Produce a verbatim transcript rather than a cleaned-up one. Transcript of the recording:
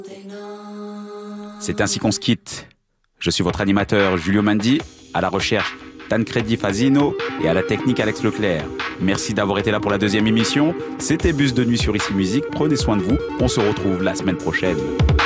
C'est ainsi qu'on se quitte. Je suis votre animateur Julio Mandi, à la recherche Tancredi Fazino et à la technique Alex Leclerc. Merci d'avoir été là pour la deuxième émission. C'était Bus de nuit sur Ici Musique. Prenez soin de vous. On se retrouve la semaine prochaine.